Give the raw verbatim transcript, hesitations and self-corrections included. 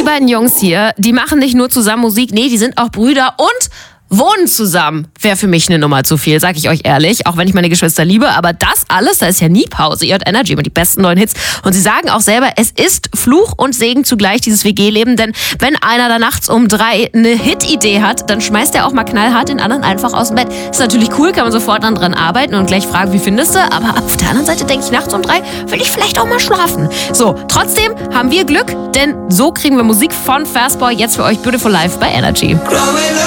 beiden Jungs hier, die machen nicht nur zusammen Musik, nee, die sind auch Brüder und wohnen zusammen. Wäre für mich eine Nummer zu viel, sag ich euch ehrlich. Auch wenn ich meine Geschwister liebe, aber das alles, da ist ja nie Pause. Ihr hört Energy mit die besten neuen Hits. Und sie sagen auch selber, es ist Fluch und Segen zugleich, dieses W G-Leben. Denn wenn einer da nachts um drei eine Hit-Idee hat, dann schmeißt er auch mal knallhart den anderen einfach aus dem Bett. Ist natürlich cool, kann man sofort dann dran arbeiten und gleich fragen, wie findest du? Aber auf der anderen Seite denke ich, nachts um drei will ich vielleicht auch mal schlafen. So, trotzdem haben wir Glück, denn so kriegen wir Musik von Fastboy jetzt für euch Beautiful Life bei Energy.